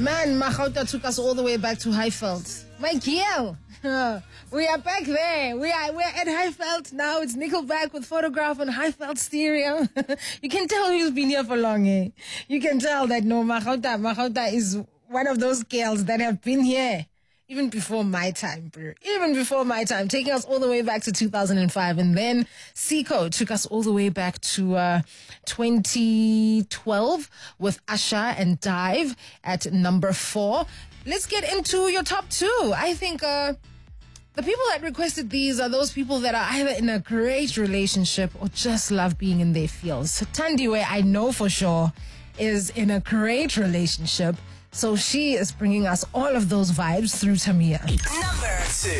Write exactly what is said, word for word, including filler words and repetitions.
Man, Magauta took us all the way back to Highveld. My girl. We are back there. We are we're at Highveld now. It's Nickelback with Photograph on Highveld stereo. You can tell who's been here for long, eh? You can tell that no, Magauta, Magauta is one of those girls that have been here even before my time, bro. Even before my time, taking us all the way back to two thousand five. And then Siko took us all the way back to uh, twenty twelve with Asha and Dive at number four. Let's get into your top two. I think uh, the people that requested these are those people that are either in a great relationship or just love being in their fields. Tandiwe, I know for sure, is in a great relationship. So she is bringing us all of those vibes through Tamia. Number two.